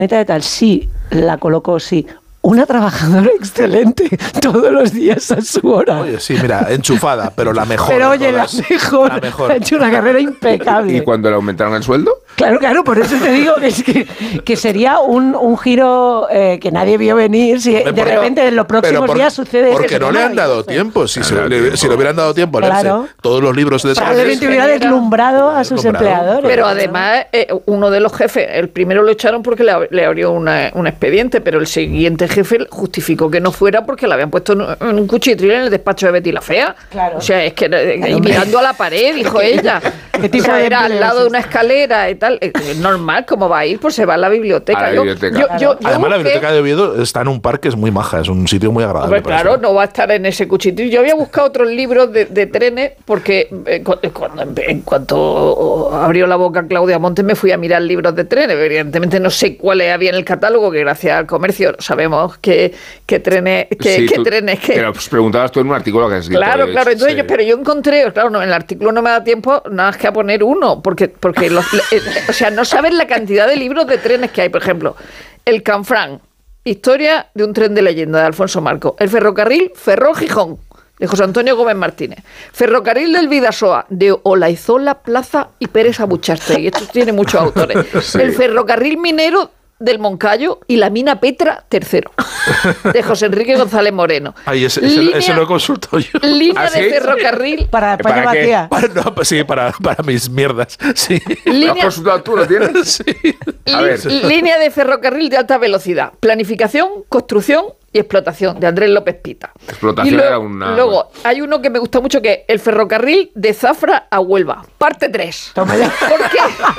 fulanita de tal, sí, la colocó, sí. Una trabajadora excelente todos los días a su hora. Oye, sí, mira, enchufada, pero la mejor. Pero oye, la mejor. Ha hecho una carrera impecable. ¿Y cuando le aumentaron el sueldo? Claro, por eso te digo que sería un giro que nadie vio venir si de repente en los próximos días sucede. Porque no le han dado tiempo. Si le hubieran dado tiempo a leerse todos los libros de probablemente hubiera deslumbrado a sus empleadores. Pero además, uno de los jefes, el primero lo echaron porque le abrió un expediente, pero el siguiente jefe justificó que no fuera porque le habían puesto en un cuchitril en el despacho de Betty la Fea. Claro. O sea, es que y mirando a la pared, dijo ella. O sea, era al lado de una escalera y tal. Es normal, ¿cómo va a ir? Pues se va a la biblioteca. Además, la biblioteca de Oviedo está en un parque, es muy maja, es un sitio muy agradable. Hombre, claro, no va a estar en ese cuchitril. Yo había buscado otros libros de trenes porque en cuanto abrió la boca Claudia Montes me fui a mirar libros de trenes. Evidentemente no sé cuáles había en el catálogo, que gracias al comercio sabemos qué trenes... Pero pues preguntabas tú en un artículo que has escrito. Claro, entonces pero yo encontré, en el artículo no me da tiempo nada más que a poner uno, porque o sea, no sabes la cantidad de libros de trenes que hay. Por ejemplo, el Canfranc, historia de un tren de leyenda, de Alfonso Marco. El ferrocarril Ferrol-Gijón, de José Antonio Gómez Martínez. Ferrocarril del Bidasoa, de Olaizola, Plaza y Pérez Abuchaste. Y esto tiene muchos autores. Sí. El ferrocarril minero del Moncayo y la mina Petra III, de José Enrique González Moreno. Ay, ese lo he consultado yo. Línea de ferrocarril... ¿Para qué? Para mis mierdas. Sí. ¿Lo has consultado tú? ¿Lo tienes? Sí. Línea de ferrocarril de alta velocidad. Planificación, construcción y explotación, de Andrés López Pita. Explotación era una... Luego, hay uno que me gusta mucho, que es el ferrocarril de Zafra a Huelva, parte 3. Toma ya. ¿Por qué?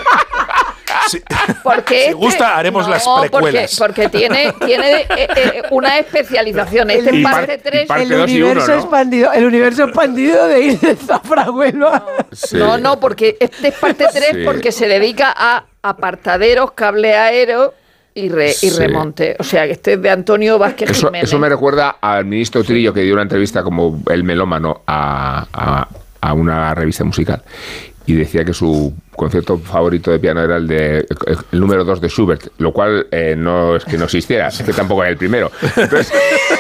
Sí. Porque si gusta, haremos las precuelas. Porque tiene una especialización. Este es parte 3. El universo expandido de ir de Zafra a Huelva. Sí. No, porque este es parte 3 porque se dedica a apartaderos, cable aéreo y remonte. O sea, que este es de Antonio Vázquez Jiménez. Eso me recuerda al ministro Trillo, que dio una entrevista como el melómano a una revista musical. Y decía que su concierto favorito de piano era el número 2 de Schubert, lo cual no es que no existiera, es que tampoco era el primero. Entonces,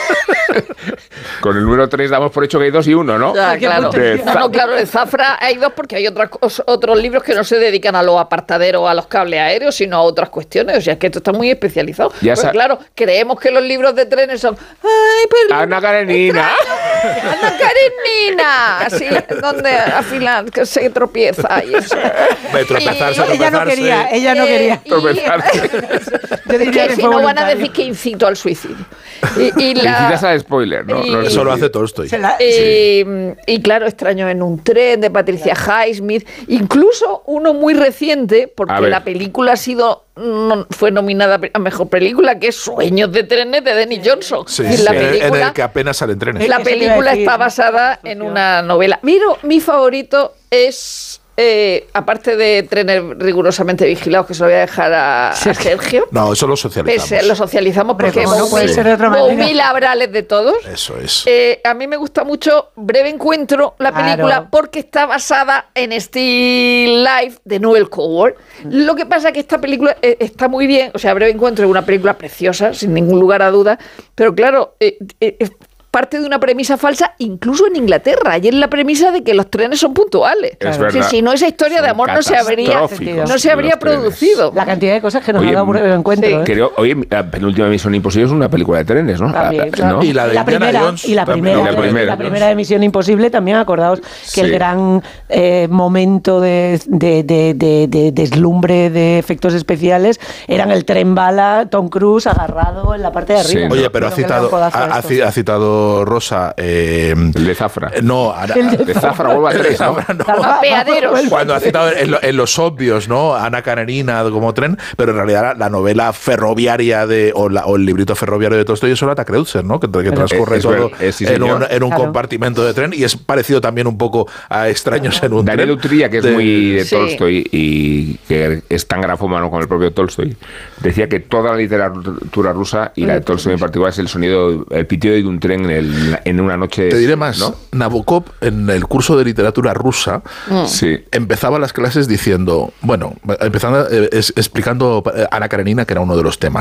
con el número 3 damos por hecho que hay 2 y 1, ¿no? Ya, claro. Claro, de Zafra hay 2 porque hay otros libros que no se dedican a los apartaderos, a los cables aéreos, sino a otras cuestiones. O sea, es que esto está muy especializado. Pues claro, creemos que los libros de trenes son... ¡Ay, pero Ana Karenina! ¡Ana Karenina! Así, donde al final se tropieza y eso. Ella no quería. Yo diría que si no van a decir que incito al suicidio. Incitas al spoiler, ¿no? Eso lo hace Tolstoy. Y claro, Extraño en un tren, de Patricia Highsmith. Incluso uno muy reciente, porque la película fue nominada a Mejor Película, que es Sueños de trenes, de Dennis Johnson. Sí, en el que apenas salen trenes. La película está basada en una novela. Mi favorito es... aparte de trenes rigurosamente vigilados, que se lo voy a dejar a Sergio. No, eso lo socializamos. Lo socializamos porque no puede ser de otra manera. Muy labrales de todos. Eso es. A mí me gusta mucho Breve Encuentro, la película, porque está basada en Still Life de Noel Coward. Lo que pasa es que esta película está muy bien. O sea, Breve Encuentro es una película preciosa, sin ningún lugar a duda. Pero claro, parte de una premisa falsa, incluso en Inglaterra. Y es la premisa de que los trenes son puntuales. Es verdad. Si no, esa historia de amor no se habría producido. La cantidad de cosas que nos ha dado Breve Encuentro. Sí. La penúltima Misión Imposible es una película de trenes, ¿no? También, claro. Y la de Indiana Jones. Y la primera de Misión Imposible también, acordaos que el gran momento de deslumbre de efectos especiales eran el tren bala, Tom Cruise agarrado en la parte de arriba. Oye, pero ha citado Rosa el de Zafra. No, de Zafra vuelve a 3, ¿no? Cuando ha citado en los obvios, ¿no? Ana Karenina como tren, pero en realidad la novela ferroviaria o el librito ferroviario de Tolstoy es Sonata Kreutzer, ¿no? Que transcurre todo en un compartimento de tren, y es parecido también un poco a Extraños en un tren. Daniel Utrilla, que es muy de Tolstoy y que es tan grafómano como el propio Tolstoy, decía que toda la literatura rusa, y la de Tolstoy en particular, es el sonido, el pitido de un tren en una noche. Te diré más, ¿no? Nabokov en el curso de literatura rusa empezaba las clases diciendo, explicando Ana Karenina, que era uno de los temas.